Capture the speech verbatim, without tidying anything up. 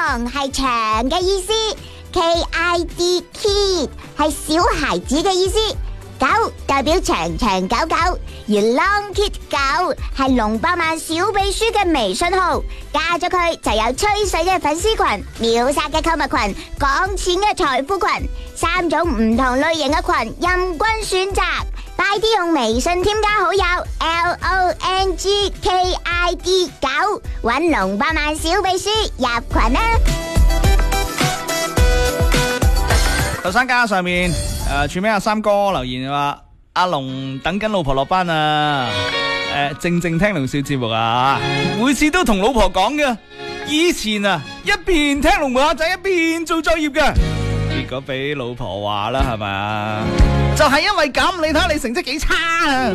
龍係長嘅意思 ，K I D kid 係小孩子嘅意思。狗代表長長久久，而 Long Kid 狗係龍百萬小秘書嘅微信號，加咗佢就有吹水嘅粉絲群、秒殺嘅購物群、講錢嘅財富群，三種唔同類型嘅群任君選擇。快啲用微信添加好友 L O N G K I D 九，搵龍百萬小秘書入群啦！ 後生街上面誒，署名阿三哥留言話：阿龍等緊老婆落班啊！誒，靜靜聽龍少節目啊！每次都同老婆講嘅，以前啊一邊聽龍門客仔一邊做作業嘅，結果俾老婆話啦，係咪啊？就係因為咁，你睇下你成績幾差啊！